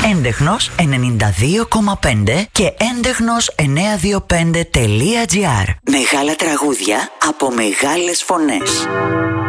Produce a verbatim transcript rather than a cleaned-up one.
έντεχνος ενενήντα δύο κόμμα πέντε και έντεχνος εννιακόσια είκοσι πέντε τελεία τζι άρ. Μεγάλα τραγούδια από μεγάλες φωνές.